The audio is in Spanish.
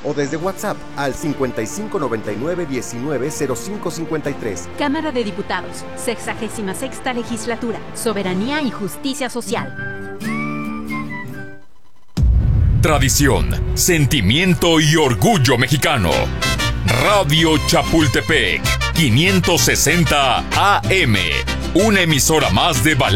o desde WhatsApp al 5599-190553. Cámara de Diputados, 66ª Legislatura, Soberanía y Justicia Social. Tradición, sentimiento y orgullo mexicano. Radio Chapultepec, 560 AM, una emisora más de Balance.